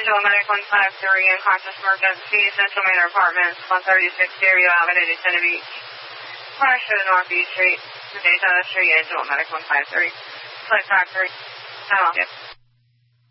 Angel Medic 153, unconscious emergency, Central Manor Apartments, 136 Stereo Avenue, Daytona Beach. Flash to the Northeast Street, Daytona Street, Angel Medic 153. Flight factory. I'm off, yep.